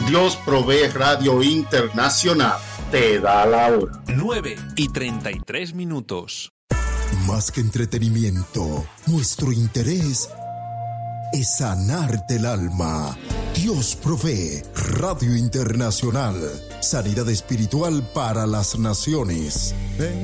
Dios Provee Radio Internacional te da la hora. 9:33. Más que entretenimiento, nuestro interés es sanarte el alma. Dios Provee Radio Internacional. Sanidad espiritual para las naciones.